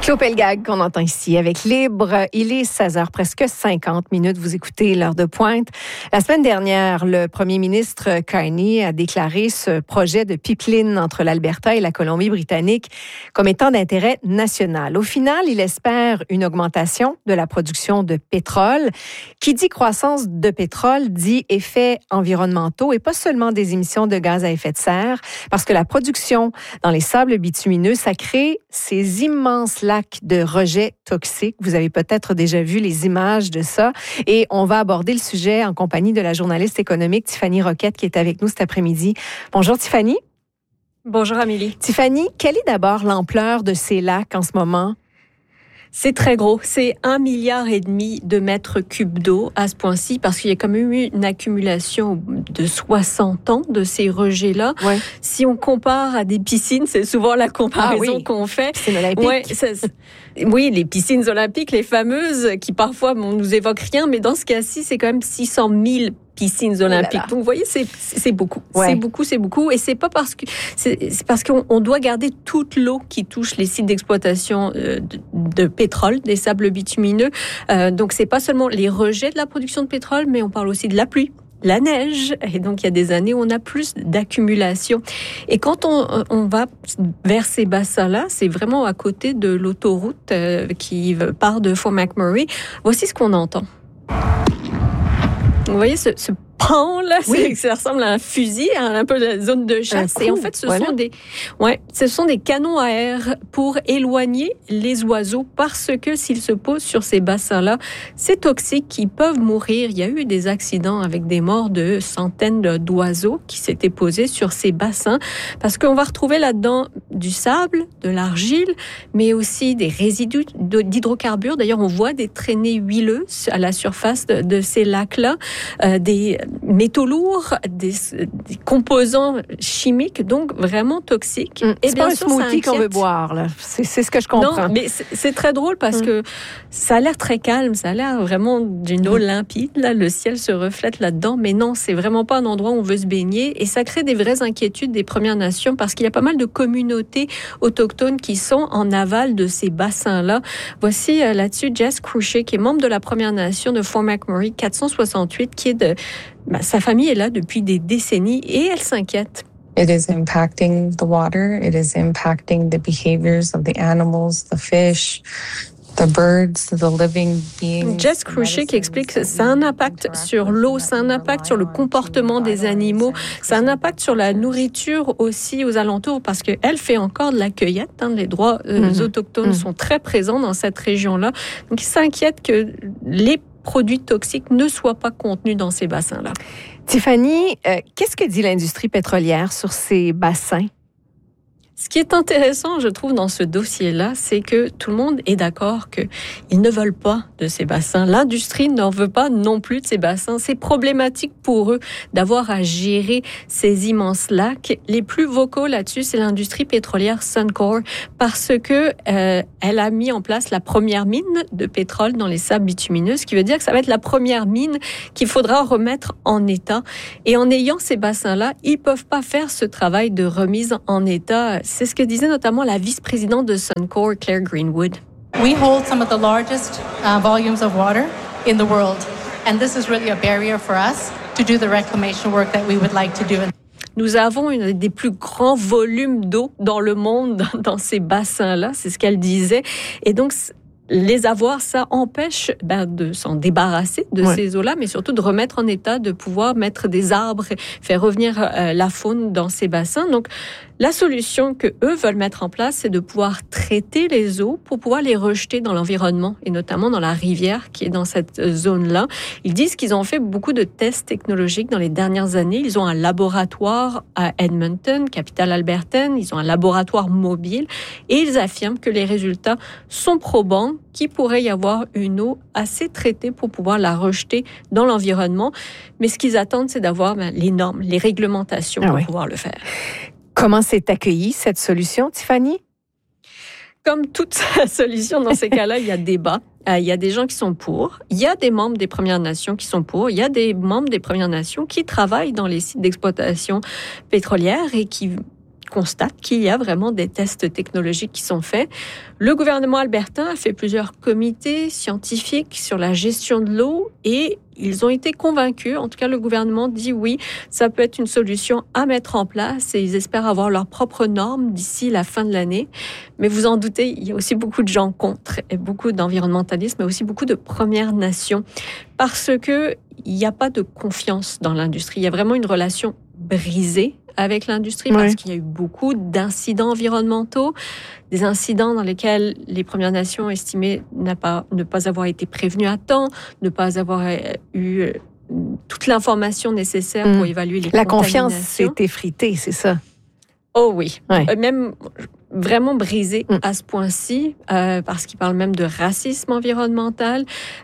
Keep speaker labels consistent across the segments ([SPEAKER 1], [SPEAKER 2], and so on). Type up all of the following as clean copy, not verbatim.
[SPEAKER 1] Claude Pelgag qu'on entend ici avec Libre. Il est 16h, presque 50 minutes. Vous écoutez l'heure de pointe. La semaine dernière, le premier ministre Carney a déclaré ce projet de pipeline entre l'Alberta et la Colombie-Britannique comme étant d'intérêt national. Au final, il espère une augmentation de la production de pétrole. Qui dit croissance de pétrole dit effets environnementaux et pas seulement des émissions de gaz à effet de serre, parce que la production dans les sables bitumineux, ça crée ces immenses lacs de rejets toxiques. Vous avez peut-être déjà vu les images de ça. Et on va aborder le sujet en compagnie de la journaliste économique Tiffany Roquette qui est avec nous cet après-midi. Bonjour Tiffany.
[SPEAKER 2] Bonjour Amélie.
[SPEAKER 1] Tiffany, quelle est d'abord l'ampleur de ces lacs en ce moment?
[SPEAKER 2] C'est très gros. C'est 1,5 milliard de mètres cubes d'eau à ce point-ci parce qu'il y a quand même eu une accumulation de 60 ans de ces rejets-là. Ouais. Si on compare à des piscines, c'est souvent la comparaison qu'on fait.
[SPEAKER 1] Piscines olympiques.
[SPEAKER 2] Ouais, oui, les piscines olympiques, les fameuses, qui parfois nous évoquent rien, mais dans ce cas-ci, c'est quand même 600 000 piscines olympiques. Donc, vous voyez, c'est beaucoup. Ouais. C'est beaucoup. Et c'est pas parce que, c'est parce qu'on doit garder toute l'eau qui touche les sites d'exploitation de pétrole, des sables bitumineux. Donc, c'est pas seulement les rejets de la production de pétrole, mais on parle aussi de la pluie, la neige. Et donc, il y a des années où on a plus d'accumulation. Et quand on va vers ces bassins-là, c'est vraiment à côté de l'autoroute qui part de Fort McMurray. Voici ce qu'on entend. Vous voyez ce pan là, ça ressemble à un fusil, un peu la zone de chasse. Et en fait, ce sont des canons à air pour éloigner les oiseaux parce que s'ils se posent sur ces bassins-là, c'est toxique, ils peuvent mourir. Il y a eu des accidents avec des morts de centaines d'oiseaux qui s'étaient posés sur ces bassins parce qu'on va retrouver là-dedans du sable, de l'argile, mais aussi des résidus d'hydrocarbures. D'ailleurs, on voit des traînées huileuses à la surface de ces lacs-là, des métaux lourds, des composants chimiques, donc vraiment toxiques.
[SPEAKER 1] Et c'est bien pas sûr, un smoothie qu'on veut boire, là. C'est ce que je comprends.
[SPEAKER 2] Non, mais c'est très drôle parce que ça a l'air très calme, ça a l'air vraiment d'une eau limpide, là, le ciel se reflète là-dedans, mais non, c'est vraiment pas un endroit où on veut se baigner et ça crée des vraies inquiétudes des Premières Nations parce qu'il y a pas mal de communautés autochtones qui sont en aval de ces bassins-là. Voici là-dessus Jess Cruchet, qui est membre de la Première Nation de Fort McMurray 468, qui est sa famille est là depuis des décennies et elle s'inquiète.
[SPEAKER 3] It is impacting the water. It is impacting the behaviors of the animals, the fish, the birds, the living beings.
[SPEAKER 2] Jess Cruchet qui explique que ça a un impact sur l'eau, ça a un impact sur le comportement des animaux, ça a un impact sur la nourriture aussi aux alentours parce qu'elle fait encore de la cueillette. Les droits autochtones sont très présents dans cette région-là. Donc, ils s'inquiètent que les produits toxiques ne soient pas contenus dans ces bassins-là.
[SPEAKER 1] Tiffany, qu'est-ce que dit l'industrie pétrolière sur ces bassins?
[SPEAKER 2] Ce qui est intéressant, je trouve, dans ce dossier-là, c'est que tout le monde est d'accord qu'ils ne veulent pas de ces bassins. L'industrie n'en veut pas non plus de ces bassins. C'est problématique pour eux d'avoir à gérer ces immenses lacs. Les plus vocaux là-dessus, c'est l'industrie pétrolière Suncor, parce que elle a mis en place la première mine de pétrole dans les sables bitumineux, ce qui veut dire que ça va être la première mine qu'il faudra remettre en état. Et en ayant ces bassins-là, ils peuvent pas faire ce travail de remise en état. C'est ce que disait notamment la vice-présidente de Suncor, Claire Greenwood.
[SPEAKER 4] We hold some of the largest volumes of water in the world, and this is really a barrier for us to do the reclamation work that we would like to do.
[SPEAKER 2] Nous avons un des plus grands volumes d'eau dans le monde, dans ces bassins-là, c'est ce qu'elle disait. Et donc, les avoir, ça empêche de s'en débarrasser de ces eaux-là, mais surtout de remettre en état, de pouvoir mettre des arbres, faire revenir la faune dans ces bassins. Donc, la solution que eux veulent mettre en place, c'est de pouvoir traiter les eaux pour pouvoir les rejeter dans l'environnement et notamment dans la rivière qui est dans cette zone-là. Ils disent qu'ils ont fait beaucoup de tests technologiques dans les dernières années. Ils ont un laboratoire à Edmonton, capitale albertaine. Ils ont un laboratoire mobile et ils affirment que les résultats sont probants, qu'il pourrait y avoir une eau assez traitée pour pouvoir la rejeter dans l'environnement. Mais ce qu'ils attendent, c'est d'avoir les normes, les réglementations pour pouvoir le faire.
[SPEAKER 1] Comment s'est accueillie cette solution, Tiffany?
[SPEAKER 2] Comme toute solution dans ces cas-là, il y a débat. Il y a des gens qui sont pour, il y a des membres des Premières Nations qui sont pour, il y a des membres des Premières Nations qui travaillent dans les sites d'exploitation pétrolière et qui constate qu'il y a vraiment des tests technologiques qui sont faits. Le gouvernement albertain a fait plusieurs comités scientifiques sur la gestion de l'eau et ils ont été convaincus. En tout cas, le gouvernement dit oui, ça peut être une solution à mettre en place et ils espèrent avoir leurs propres normes d'ici la fin de l'année. Mais vous en doutez, il y a aussi beaucoup de gens contre et beaucoup d'environnementalistes, mais aussi beaucoup de Premières Nations parce que il n'y a pas de confiance dans l'industrie. Il y a vraiment une relation brisée avec l'industrie parce qu'il y a eu beaucoup d'incidents environnementaux, des incidents dans lesquels les Premières Nations estimaient ne pas avoir été prévenues à temps, ne pas avoir eu toute l'information nécessaire pour évaluer les contaminations.
[SPEAKER 1] La confiance s'est effritée, c'est ça?
[SPEAKER 2] Oh oui, même vraiment brisée à ce point-ci, parce qu'il parle même de racisme environnemental.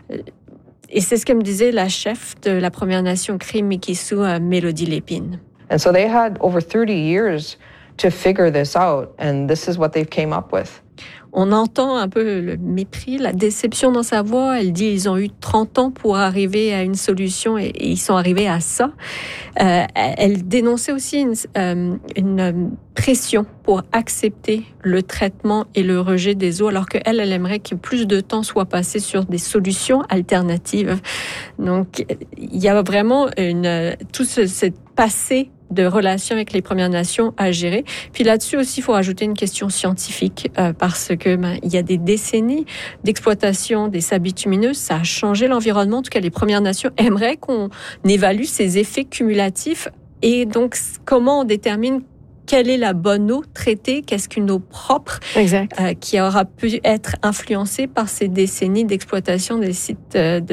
[SPEAKER 2] Et c'est ce que me disait la chef de la Première Nation Cree Mikisew, Mélodie Lépine.
[SPEAKER 5] And so they had over 30 years to figure this out, and this is what they came up with.
[SPEAKER 2] On entend un peu le mépris, la déception dans sa voix. Elle dit ils ont eu 30 ans pour arriver à une solution et ils sont arrivés à ça. Elle dénonçait aussi une pression pour accepter le traitement et le rejet des eaux, alors qu'elle aimerait que plus de temps soit passé sur des solutions alternatives. Donc, il y a vraiment tout ce passé de relations avec les Premières Nations à gérer. Puis là-dessus aussi, il faut rajouter une question scientifique parce que il y a des décennies d'exploitation des sables bitumineux, ça a changé l'environnement. En tout cas, les Premières Nations aimeraient qu'on évalue ces effets cumulatifs. Et donc, comment on détermine quelle est la bonne eau traitée, qu'est-ce qu'une eau propre qui aura pu être influencée par ces décennies d'exploitation des sites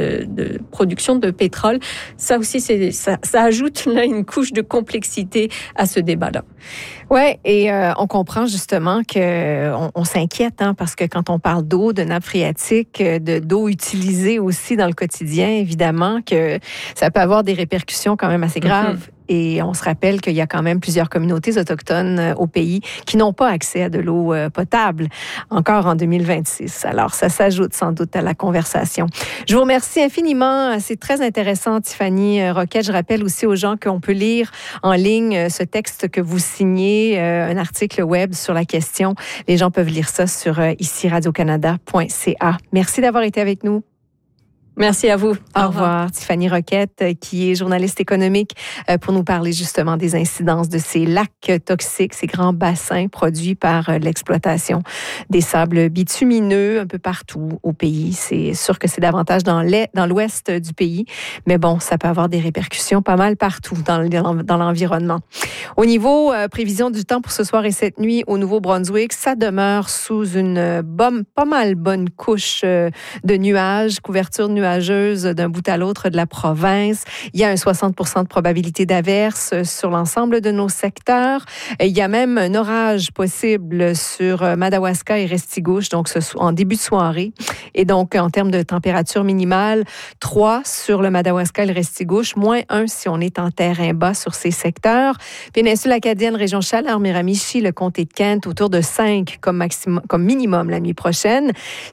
[SPEAKER 2] de production de pétrole. Ça aussi, ça ajoute là une couche de complexité à ce débat-là.
[SPEAKER 1] Ouais, et on comprend justement qu'on s'inquiète parce que quand on parle d'eau, de nappe phréatique, d'eau utilisée aussi dans le quotidien, évidemment que ça peut avoir des répercussions quand même assez graves. Et on se rappelle qu'il y a quand même plusieurs communautés autochtones au pays qui n'ont pas accès à de l'eau potable encore en 2026. Alors, ça s'ajoute sans doute à la conversation. Je vous remercie infiniment. C'est très intéressant, Tiffany Roquette. Je rappelle aussi aux gens qu'on peut lire en ligne ce texte que vous signez, un article web sur la question. Les gens peuvent lire ça sur ici radiocanada.ca. Merci d'avoir été avec nous.
[SPEAKER 2] Merci à vous.
[SPEAKER 1] Au revoir. Tiffany Roquette, qui est journaliste économique, pour nous parler justement des incidences de ces lacs toxiques, ces grands bassins produits par l'exploitation des sables bitumineux un peu partout au pays. C'est sûr que c'est davantage dans l'ouest du pays, mais bon, ça peut avoir des répercussions pas mal partout dans l'environnement. Au niveau prévision du temps pour ce soir et cette nuit au Nouveau-Brunswick, ça demeure sous une pas mal bonne couche de nuages, couverture nuageuse d'un bout à l'autre de la province. Il y a un 60% de probabilité d'averse sur l'ensemble de nos secteurs. Il y a même un orage possible sur Madawaska et Restigouche, donc en début de soirée. Et donc, en termes de température minimale, 3 sur le Madawaska et le Restigouche, moins 1 si on est en terrain bas sur ces secteurs. Péninsule acadienne, région Chaleur, Miramichi, le comté de Kent, autour de 5 comme minimum la nuit prochaine.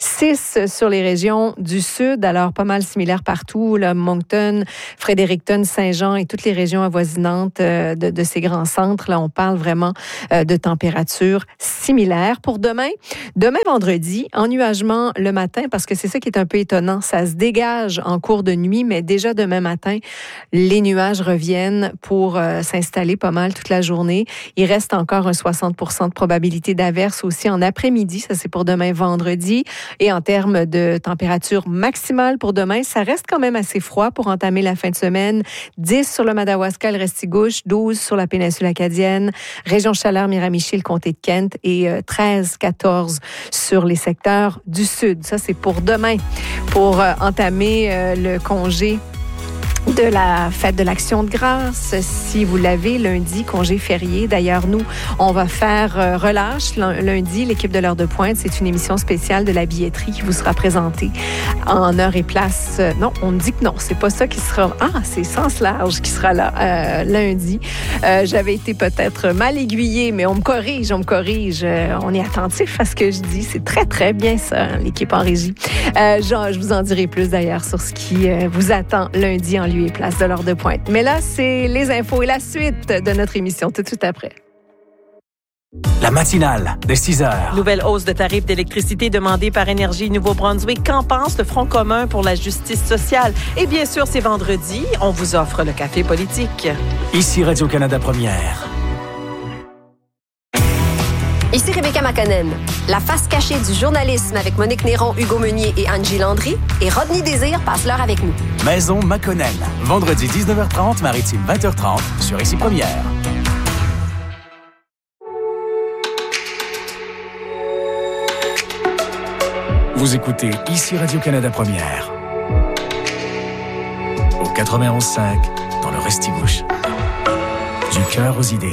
[SPEAKER 1] 6 sur les régions du sud, alors pas mal similaire partout, là, Moncton, Fredericton, Saint-Jean et toutes les régions avoisinantes de ces grands centres. Là, on parle vraiment de températures similaires. Pour demain vendredi, ennuagement le matin, parce que c'est ça qui est un peu étonnant. Ça se dégage en cours de nuit, mais déjà demain matin, les nuages reviennent pour s'installer pas mal toute la journée. Il reste encore un 60% de probabilité d'averse aussi en après-midi. Ça, c'est pour demain vendredi. Et en termes de température maximale pour demain, ça reste quand même assez froid pour entamer la fin de semaine. 10 sur le Madawaska, le Restigouche, 12 sur la péninsule acadienne, région Chaleur, Miramichi, le comté de Kent et 13, 14 sur les secteurs du sud. Ça, c'est pour demain. Pour entamer le congé de la fête de l'Action de grâce, si vous l'avez, lundi, congé férié. D'ailleurs, nous, on va faire relâche lundi, l'équipe de l'heure de pointe. C'est une émission spéciale de la billetterie qui vous sera présentée en heure et place. Non, on me dit que non, c'est pas ça qui sera... Ah, c'est Sens Large qui sera là lundi. J'avais été peut-être mal aiguillée, mais on me corrige. On est attentif à ce que je dis. C'est très, très bien ça, l'équipe en régie. Je vous en dirai plus d'ailleurs sur ce qui vous attend lundi en lieu et place de l'heure de pointe. Mais là, c'est les infos et la suite de notre émission tout de suite après.
[SPEAKER 6] La matinale de 6 heures.
[SPEAKER 7] Nouvelle hausse de tarifs d'électricité demandée par Énergie Nouveau-Brunswick. Qu'en pense le Front commun pour la justice sociale? Et bien sûr, c'est vendredi. On vous offre le café politique.
[SPEAKER 6] Ici Radio-Canada Première.
[SPEAKER 8] Ici Rebecca Makanen. La face cachée du journalisme avec Monique Néron, Hugo Meunier et Angie Landry. Et Rodney Désir passe l'heure avec nous.
[SPEAKER 6] Maison Makonnen. Vendredi 19h30, Maritime 20h30 sur Ici Première. Vous écoutez Ici Radio-Canada Première. Au 91.5, dans le Restigouche. Du cœur aux idées.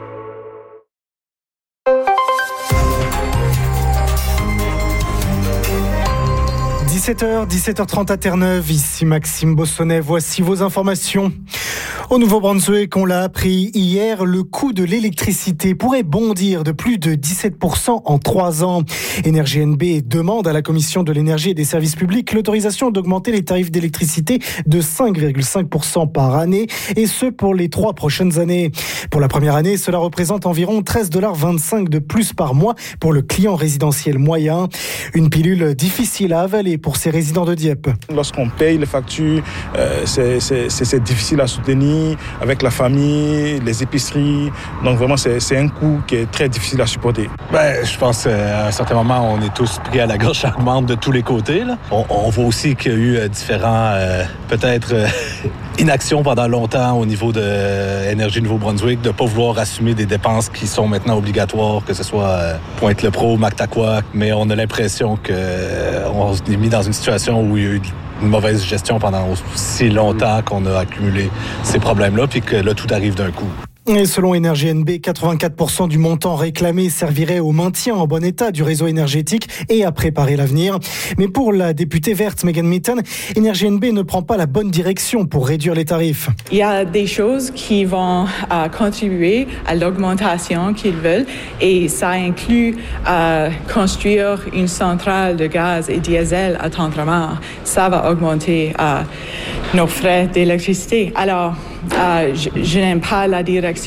[SPEAKER 9] 17h30 à Terre-Neuve, ici Maxime Bossonnet, voici vos informations. Au Nouveau-Brunswick, on l'a appris hier, le coût de l'électricité pourrait bondir de plus de 17% en 3 ans. Énergie NB demande à la Commission de l'énergie et des services publics l'autorisation d'augmenter les tarifs d'électricité de 5,5% par année, et ce pour les 3 prochaines années. Pour la première année, cela représente environ 13,25 $ de plus par mois pour le client résidentiel moyen. Une pilule difficile à avaler pour ces résidents de Dieppe.
[SPEAKER 10] Lorsqu'on paye les factures, c'est difficile à soutenir avec la famille, les épiceries. Donc vraiment, c'est un coût qui est très difficile à supporter.
[SPEAKER 11] Je pense qu'à un certain moment, on est tous pris à la gorge charmante de tous les côtés. Là. On voit aussi qu'il y a eu différents, peut-être, inactions pendant longtemps au niveau de Énergie Nouveau-Brunswick, de ne pas vouloir assumer des dépenses qui sont maintenant obligatoires, que ce soit Pointe-le-Pro, Mactaquac, mais on a l'impression qu'on est mis dans une situation où il y a eu une mauvaise gestion pendant si longtemps qu'on a accumulé ces problèmes-là, puis que là, tout arrive d'un coup.
[SPEAKER 9] Et selon Énergie NB, 84% du montant réclamé servirait au maintien en bon état du réseau énergétique et à préparer l'avenir. Mais pour la députée verte Megan Mitton, Énergie NB ne prend pas la bonne direction pour réduire les tarifs.
[SPEAKER 12] Il y a des choses qui vont contribuer à l'augmentation qu'ils veulent, et ça inclut construire une centrale de gaz et diesel à Tendre-Mare. Ça va augmenter nos frais d'électricité. Alors, je n'aime pas la direction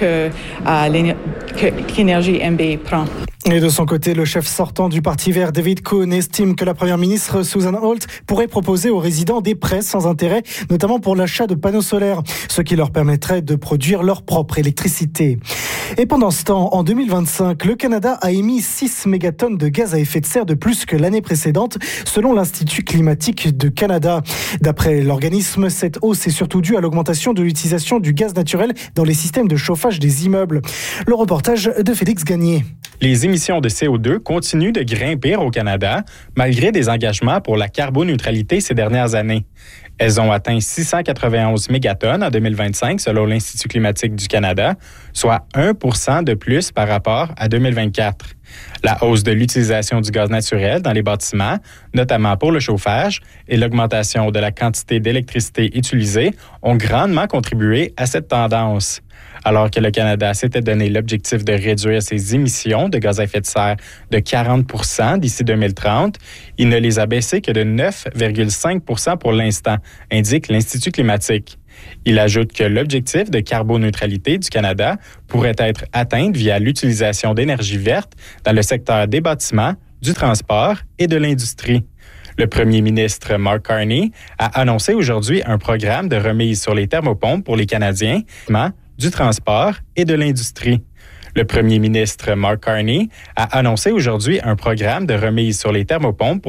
[SPEAKER 12] qu'Énergie NB prend.
[SPEAKER 9] Et de son côté, le chef sortant du Parti vert, David Cohn, estime que la première ministre Susan Holt pourrait proposer aux résidents des prêts sans intérêt, notamment pour l'achat de panneaux solaires, ce qui leur permettrait de produire leur propre électricité. Et pendant ce temps, en 2025, le Canada a émis 6 mégatonnes de gaz à effet de serre de plus que l'année précédente, selon l'Institut climatique de Canada. D'après l'organisme, cette hausse est surtout due à l'augmentation de l'utilisation du gaz naturel dans les systèmes de chauffage des immeubles. Le reportage de Félix Gagné.
[SPEAKER 13] Les émissions de CO2 continuent de grimper au Canada, malgré des engagements pour la carboneutralité ces dernières années. Elles ont atteint 691 mégatonnes en 2025, selon l'Institut climatique du Canada, soit 1% de plus par rapport à 2024. La hausse de l'utilisation du gaz naturel dans les bâtiments, notamment pour le chauffage, et l'augmentation de la quantité d'électricité utilisée ont grandement contribué à cette tendance. Alors que le Canada s'était donné l'objectif de réduire ses émissions de gaz à effet de serre de 40% d'ici 2030, il ne les a baissées que de 9,5% pour l'instant, indique l'Institut climatique. Il ajoute que l'objectif de carboneutralité du Canada pourrait être atteint via l'utilisation d'énergie verte dans le secteur des bâtiments, du transport et de l'industrie. Le premier ministre Mark Carney a annoncé aujourd'hui un programme de remise sur les thermopompes pour les Canadiens, du transport et de l'industrie. Le premier ministre Mark Carney a annoncé aujourd'hui un programme de remise sur les thermopompes pour